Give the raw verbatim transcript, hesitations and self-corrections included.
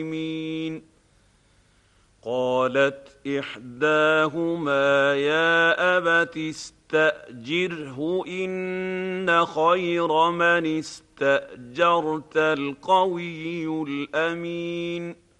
قالت إحداهما يا أبت استأجره إن خير من استأجرت القوي الأمين